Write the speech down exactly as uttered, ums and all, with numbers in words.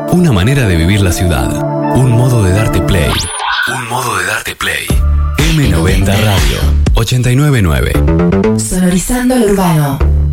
Una manera de vivir la ciudad. Un modo de darte play. Un modo de darte play. eme noventa Radio ochenta y nueve punto nueve. Sonorizando lo urbano.